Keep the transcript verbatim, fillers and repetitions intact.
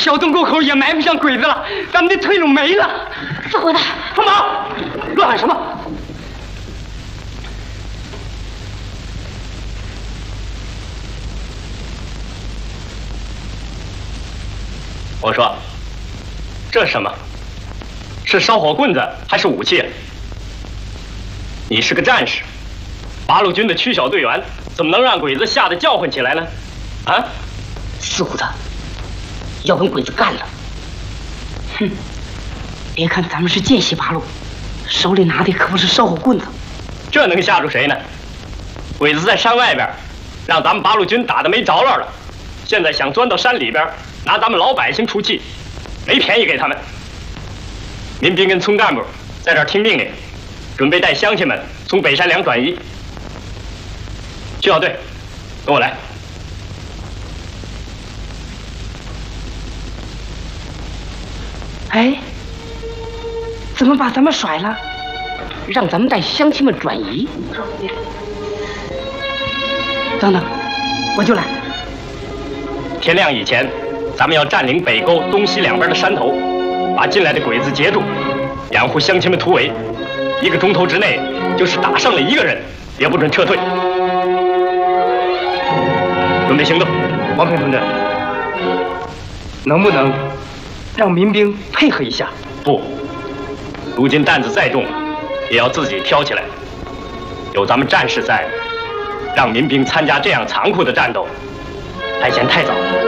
小洞沟口也埋不上鬼子了，咱们的退路没了。 是回来， 放马！乱喊什么？我说，这是什么？是烧火棍子还是武器？你是个战士，八路军的区小队员，怎么能让鬼子吓得叫唤起来呢？啊！ 四虎子要跟鬼子干了。哼！别看咱们是见习八路，手里拿的可不是烧火棍子。 这能吓住谁呢？鬼子在山外边，让咱们八路军打得没着落了，现在想钻到山里边，拿咱们老百姓出气，没便宜给他们。民兵跟村干部在这儿听命令，准备带乡亲们从北山梁转移。区小队，跟我来。 哎，怎么把咱们甩了，让咱们带乡亲们转移？等等，我就来。 天亮以前，咱们要占领北沟东西两边的山头，把进来的鬼子截住，掩护乡亲们突围。一个钟头之内，就是打胜了一个人，也不准撤退。准备行动。王平同志，能不能让民兵配合一下？不，如今担子再重，也要自己挑起来。有咱们战士在，让民兵参加这样残酷的战斗，还嫌太早。